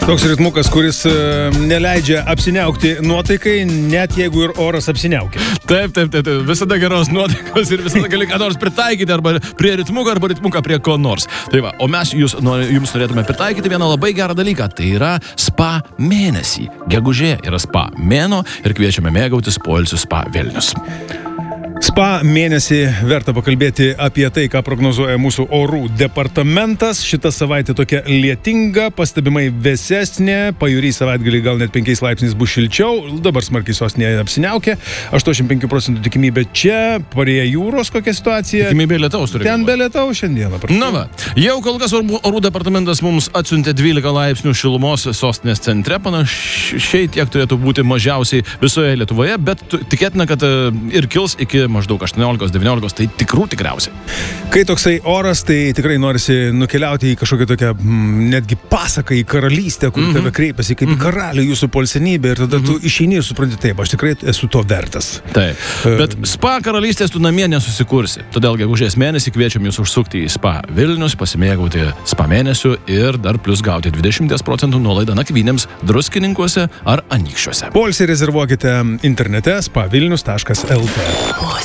Toks ritmukas, kuris neleidžia apsiniaukti nuotaikai, net jeigu ir oras apsiniaukia. Taip. Visada geros nuotaikos ir visada gali ką nors pritaikyti arba prie ritmuko, arba ritmuką prie ko nors. Tai va, o mes jums norėtume pritaikyti vieną labai gerą dalyką. Tai yra spa mėnesį. Gegužė yra spa mėnuo ir kviečiame mėgautis poilsiu Spa Vilnius. Spa mėnesį verta pakalbėti apie tai, ką prognozuoja mūsų orų departamentas. Šita savaitė tokia lietinga, pastebimai vėsesnė, pajūry savaitgalį gal net 5 laipsniais bus šilčiau, dabar smarkiai sostinėje apsiniaukia, 85% tikimybė čia, prie jūros kokia situacija. Tikimybė lietaus turi. Ten be lietaus šiandieną. Na va, jau kol kas orų departamentas mums atsiuntė 12 laipsnių šilumos sostinės centre, panašiai tiek turėtų būti mažiausiai visoje Lietuvoje, bet tikėtina, kad ir kils iki maždaug 18-19, tai tikriausiai. Kai toksai oras, tai tikrai norisi nukeliauti į kažkokią tokią netgi pasaką, į karalystę, kur tave kreipiasi kaip į karalių jūsų polsenybę ir tada tu išeini ir supranti, taip, aš tikrai esu to vertas. Taip, bet spa karalystės tu namie nesusikursi. Todėl gegužės mėnesį kviečiam jūs užsukti į Spa Vilnius, pasimėgauti spa mėnesiu ir dar plus gauti 20% nuolaidą nakvynėms Druskininkuose ar Anykščiuose. Poilsį rezervuokite internete spavilnius.lt.